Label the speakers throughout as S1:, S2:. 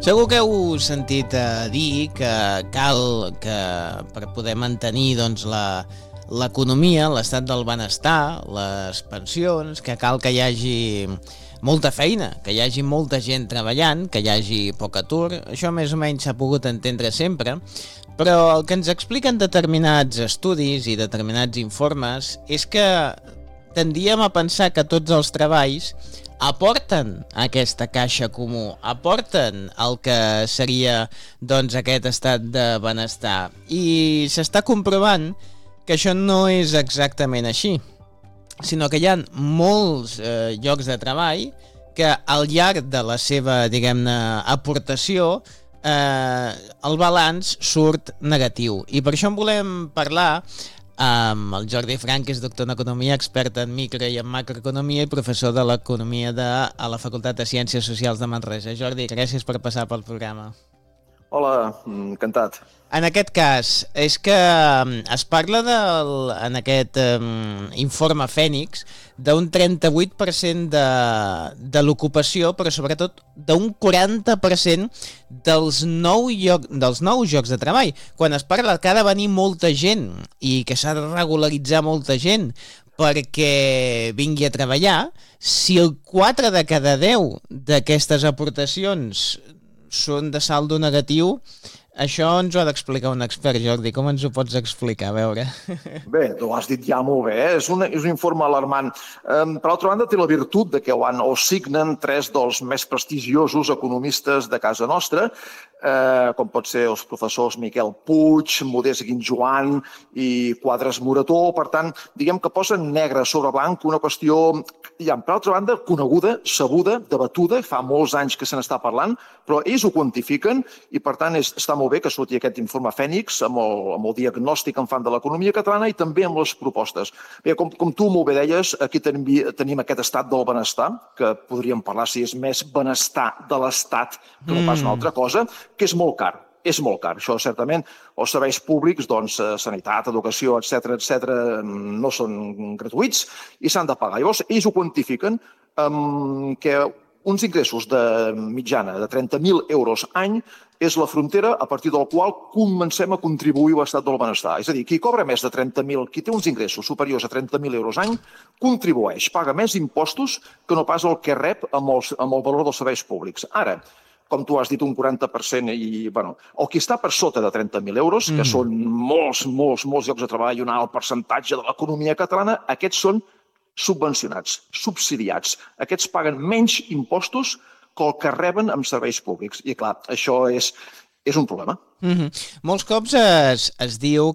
S1: Segur que heu sentit dir que cal que per poder mantenir l'economia, l'estat del benestar, les pensions, que cal que hi hagi molta feina, que hi hagi molta gent treballant, que hi hagi poc atur. Això més o menys s'ha pogut entendre sempre, però el que ens expliquen determinats estudis i determinats informes és que tendíem a pensar que tots els treballs aporten aquesta caixa comú, aporten el que seria aquest estat de benestar. I s'està comprovant que això no és exactament així, sinó que hi ha molts llocs de treball que al llarg de la seva, diguem-ne, aportació el balanç surt negatiu. I per això en volem parlar amb el Jordi Frank, que és doctor en Economia, expert en micro i en macroeconomia i professor de l'Economia a la Facultat de Ciències Socials de Manresa. Jordi, gràcies per passar pel programa.
S2: Hola, encantat.
S1: En aquest cas, és que es parla en aquest informe Fènix d'un 38% de l'ocupació, però sobretot d'un 40% dels nous llocs de treball. Quan es parla que ha de venir molta gent i que s'ha de regularitzar molta gent perquè vingui a treballar, si el 4 de cada 10 d'aquestes aportacions són de saldo negatiu, això ens ho ha d'explicar un expert. Jordi, com ens ho pots explicar? A veure.
S2: Bé, ho has dit ja molt bé, és un informe alarmant. Per altra banda, té la virtut de que ho signen tres dels més prestigiosos economistes de casa nostra, com pot ser els professors Miquel Puig, Modest Guinjoan i Quadras Morató. Per tant, diguem que posen negre sobre blanc una qüestió, per altra banda, coneguda, sabuda, debatuda, fa molts anys que se n'està parlant, però ells ho quantifiquen i, per tant, està molt bé que surti aquest informe Fènix amb el diagnòstic que en fan de l'economia catalana i també amb les propostes. Bé, com tu molt bé deies, aquí tenim aquest estat del benestar, que podríem parlar si és més benestar de l'estat que no pas una altra cosa, que és molt car. És molt car. Això, certament, els serveis públics, sanitat, educació, etc., no són gratuïts i s'han de pagar. Llavors, ells ho quantifiquen que uns ingressos de mitjana de 30.000 euros any és la frontera a partir del qual comencem a contribuir a l'estat del benestar. És a dir, qui cobra més de 30.000, qui té uns ingressos superiors a 30.000 euros any, contribueix, paga més impostos que no pas el que rep amb el valor dels serveis públics. Ara, com tu has dit, un 40%, el que està per sota de 30.000 euros, que són molts llocs de treball i un alt percentatge de l'economia catalana, aquests són subvencionats, subsidiats. Aquests paguen menys impostos que el que reben amb serveis públics. I, clar, això és un problema.
S1: Molts cops es diu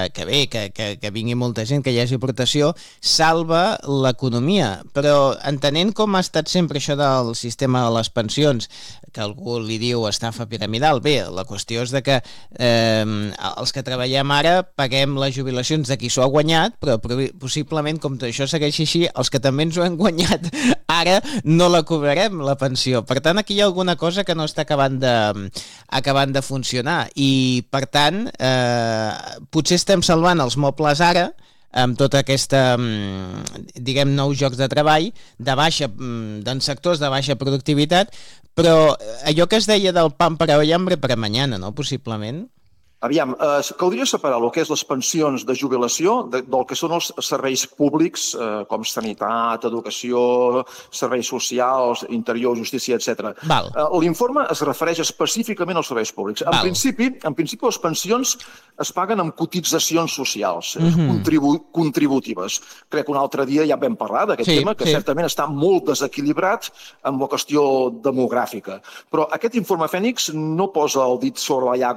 S1: que vingui molta gent, que hi hagi aportació, salva l'economia, però entenent com ha estat sempre això del sistema de les pensions, que algú li diu estafa piramidal, bé, la qüestió és de que els que treballem ara paguem les jubilacions de qui s'ho ha guanyat, però possiblement, com això segueix així, els que també ens ho hem guanyat ara no la cobrarem, la pensió. Per tant, aquí hi ha alguna cosa que no està acabant de funcionar. I, per tant, potser estem salvant els mobles ara amb tota aquesta, diguem, nous llocs de treball en sectors de baixa productivitat, però allò que es deia del pan para hoy, hambre para mañana, no? Possiblement.
S2: Aviam, caldria separar el que és les pensions de jubilació del que són els serveis públics, com sanitat, educació, serveis socials, interior, justícia, etc. L'informe es refereix específicament als serveis públics. En principi, les pensions es paguen amb cotitzacions socials, contributives. Crec que un altre dia ja vam parlar d'aquest tema, que certament està molt desequilibrat amb la qüestió demogràfica. Però aquest informe Fènix no posa el dit sobre la llaga